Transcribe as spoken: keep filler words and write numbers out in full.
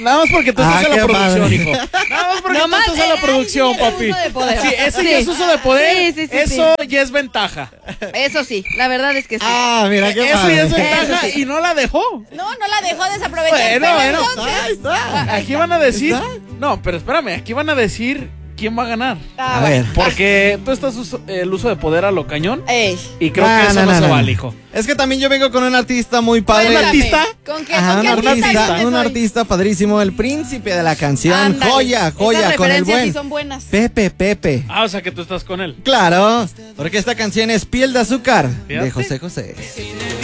Nada más porque tú Ah, estás en la qué producción, padre. hijo. Nada más porque No tú más, estás en la eh, producción, ahí sí es papi. uso de poder. Sí, ese Sí. ya es uso de poder. Sí, sí, sí, Eso ya es ventaja. Eso sí, la verdad es que sí. Ah, mira, qué Eso padre. ya es ventaja Eso sí. y no la dejó. No, no la dejó desaprovechar. Bueno, pero bueno. entonces- Ahí está. Aquí van a decir. ¿Está? No, pero espérame, aquí van a decir quién va a ganar. Ah, A bueno. ver. Porque tú estás uso- el uso de poder a lo cañón. Ey. Y creo Ah, que eso no, no, no, se no. vale, hijo. Es que también yo vengo con un artista muy padre. ¿Un artista? ¿Con qué, Ajá, con un qué artista artista, vienes un hoy? artista padrísimo, el príncipe de la canción. Ándale. Joya, joya, Esas con el referencias buen sí son buenas. Pepe, Pepe. Ah, o sea que tú estás con él. Claro, porque esta canción es Piel de Azúcar de Fíjate. José José.